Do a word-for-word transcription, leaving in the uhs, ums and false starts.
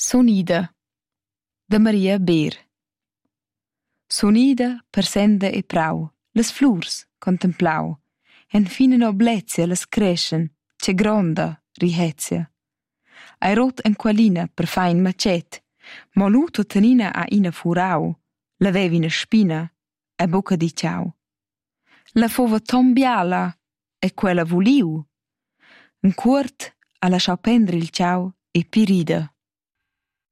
Sonida da Maria Beer. Sonida per senda e prau, las flurs contemplau, en fina noblezia las creschen, che gronda rihezia. Ai rot en qualina per fain macet, ma lu tuttenina a ina furau, la vevi ina spina, e bocca di ciao. La fova tombiala, e quella vuliu. Un cuort ha lasciau prendre il ciao e pirida.